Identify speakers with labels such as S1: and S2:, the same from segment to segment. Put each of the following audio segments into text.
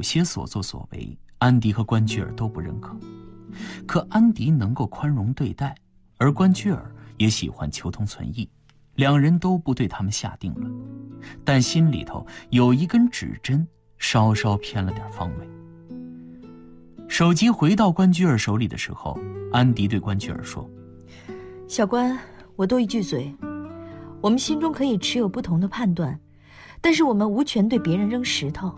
S1: 有些所作所为，安迪和关雎尔都不认可。可安迪能够宽容对待，而关雎尔也喜欢求同存异，两人都不对他们下定论，但心里头有一根指针稍稍偏了点方位。手机回到关雎尔手里的时候，安迪对关雎尔说：
S2: 小关，我多一句嘴，我们心中可以持有不同的判断，但是我们无权对别人扔石头。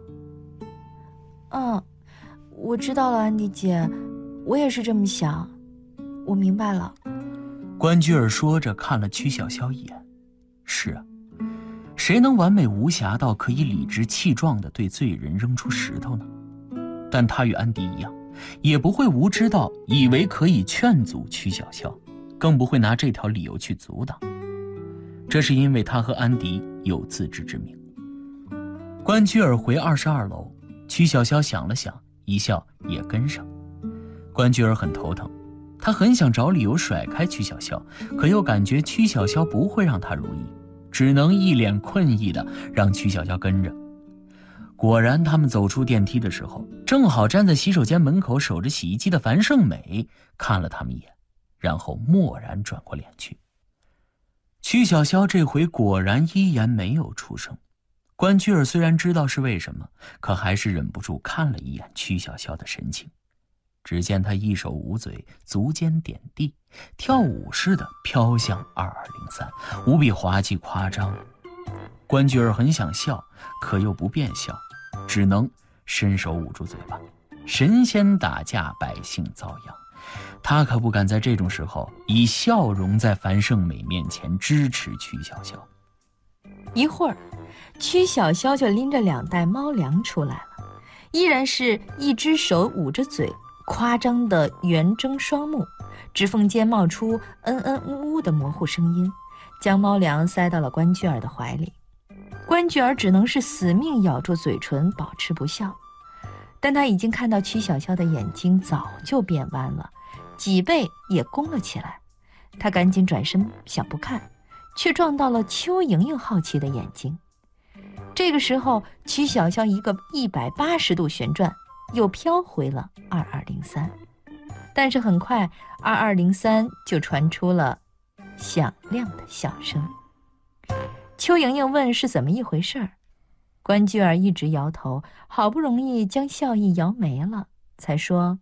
S2: 我知道了，安迪姐，我也是这么想，我明白了。
S1: 关雎尔说着看了曲筱绡一眼。是啊，谁能完美无瑕到可以理直气壮地对罪人扔出石头呢？但他与安迪一样，也不会无知到以为可以劝阻曲筱绡，更不会拿这条理由去阻挡。这是因为他和安迪有自知之明。关雎尔回22楼，曲筱绡想了想，一笑也跟上。关雎尔很头疼，他很想找理由甩开曲筱绡，可又感觉曲筱绡不会让他如意，只能一脸困意的让曲筱绡跟着。果然，他们走出电梯的时候，正好站在洗手间门口守着洗衣机的樊胜美看了他们一眼，然后默然转过脸去。曲筱绡这回果然依言没有出声。关雎尔虽然知道是为什么，可还是忍不住看了一眼曲筱绡的神情。只见他一手捂嘴，足尖点地，跳舞似的飘向2203，无比滑稽夸张。关雎尔很想笑，可又不便笑，只能伸手捂住嘴巴。神仙打架，百姓遭殃，他可不敢在这种时候以笑容在樊胜美面前支持曲筱绡。
S2: 一会儿，曲筱绡就拎着2袋猫粮出来了，依然是一只手捂着嘴，夸张的圆睁双目，指缝间冒出嗯嗯呜呜的模糊声音，将猫粮塞到了关雎尔的怀里。关雎尔只能是死命咬住嘴唇，保持不笑。但他已经看到曲筱绡的眼睛早就变弯了，脊背也弓了起来。他赶紧转身想不看，却撞到了邱莹莹好奇的眼睛。这个时候，曲筱绡一个180度旋转，又飘回了2203。但是很快，2203就传出了响亮的笑声。邱莹莹问是怎么一回事儿，关雎尔一直摇头，好不容易将笑意摇没了，才说：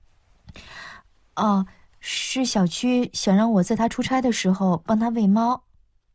S2: 是小区想让我在他出差的时候帮他喂猫。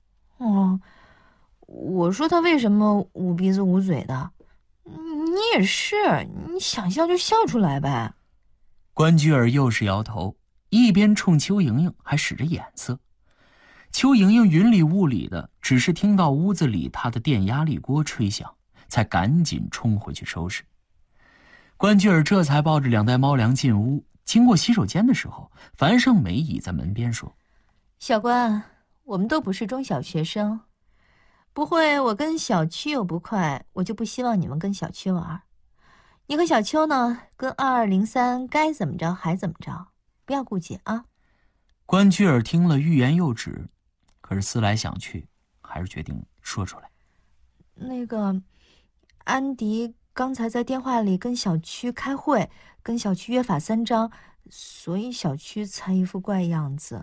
S2: 我说他为什么捂鼻子捂嘴的？你也是，你想笑就笑出来呗。
S1: 关雎尔又是摇头，一边冲邱莹莹还使着眼色。邱莹莹云里雾里的，只是听到屋子里她的电压力锅吹响，才赶紧冲回去收拾。关雎尔这才抱着2袋猫粮进屋，经过洗手间的时候，樊胜美倚在门边说：
S2: 小关，我们都不是中小学生，不会我跟小区有不快，我就不希望你们跟小区玩。你和小邱呢，跟2203该怎么着还怎么着，不要顾忌啊。
S1: 关雎尔听了欲言又止，可是思来想去，还是决定说出来。
S2: 那个，安迪刚才在电话里跟小区开会，跟小区约法3章，所以小区才一副怪样子。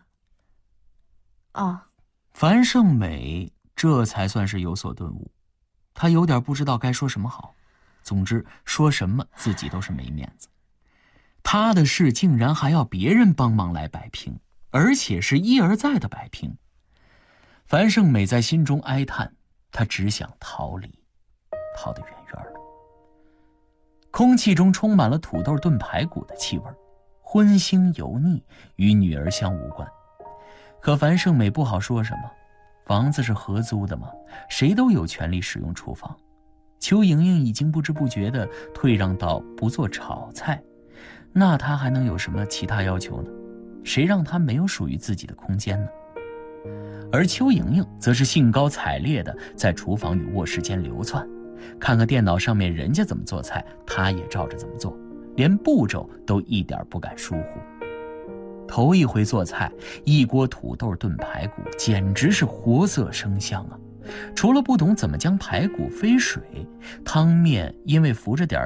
S1: 樊胜美这才算是有所顿悟，她有点不知道该说什么好。总之，说什么自己都是没面子。她的事竟然还要别人帮忙来摆平，而且是一而再的摆平。樊胜美在心中哀叹，她只想逃离，逃得远远的。空气中充满了土豆炖排骨的气味，荤腥油腻，与女儿香无关。可樊胜美不好说什么，房子是合租的嘛，谁都有权利使用厨房。邱莹莹已经不知不觉地退让到不做炒菜，那她还能有什么其他要求呢？谁让她没有属于自己的空间呢？而邱莹莹则是兴高采烈地在厨房与卧室间流窜，看看电脑上面人家怎么做菜，她也照着怎么做，连步骤都一点不敢疏忽。头一回做菜，一锅土豆炖排骨简直是活色生香啊！除了不懂怎么将排骨飞水，汤面因为浮着点